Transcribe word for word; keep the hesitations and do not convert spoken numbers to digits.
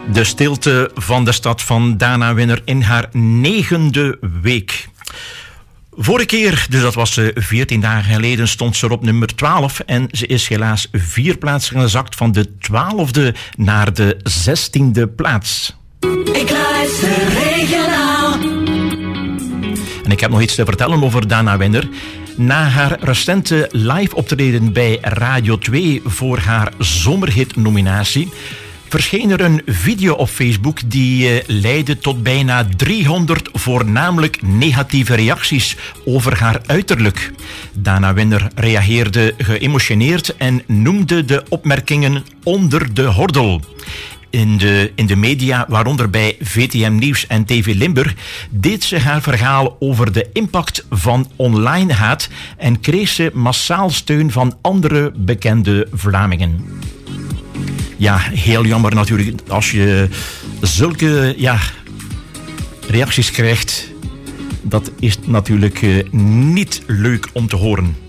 De stilte van de stad van Dana Winner in haar negende week. Vorige keer, dus dat was veertien dagen geleden, stond ze op nummer twaalf en ze is helaas vier plaatsen gezakt van de twaalfde naar de zestiende plaats. Ik luister regionaal. En ik heb nog iets te vertellen over Dana Winner. Na haar recente live optreden bij Radio twee voor haar zomerhit-nominatie verscheen er een video op Facebook die uh, leidde tot bijna driehonderd voornamelijk negatieve reacties over haar uiterlijk. Dana Winner reageerde geëmotioneerd en noemde de opmerkingen onder de hordel. In de, in de media, waaronder bij V T M Nieuws en T V Limburg, deed ze haar verhaal over de impact van online haat en kreeg ze massaal steun van andere bekende Vlamingen. Ja, heel jammer natuurlijk als je zulke ja, reacties krijgt. Dat is natuurlijk uh, niet leuk om te horen.